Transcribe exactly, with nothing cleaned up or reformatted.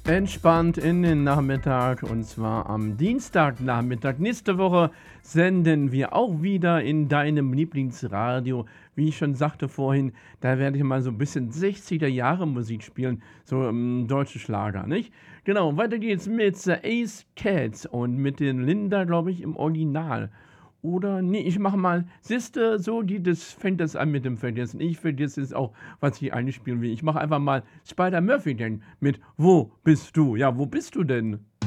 Entspannt in den Nachmittag und zwar am Dienstagnachmittag. Nächste Woche senden wir auch wieder in deinem Lieblingsradio. Wie ich schon sagte vorhin, da werde ich mal so 'n bisschen sechziger Jahre Musik spielen, so, hm, deutsche Schlager, nicht? Genau, weiter geht's mit The Ace Cats und mit den Linda, glaube ich, im Original. Oder ne, ich mache mal siehste, so geht es fängt das an mit dem Vergessen. Ich vergesse es auch, was ich eigentlich spielen will. Ich mache einfach mal Spider Murphy dann mit „Wo bist du?“ Ja, wo bist du denn?